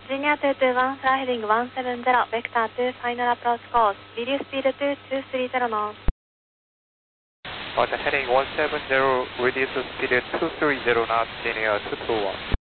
Junior 221, fly heading 170, vector 2, final approach course, reduce speed to 230 knots. Heading 170, reduce speed 230 knots, linear 221.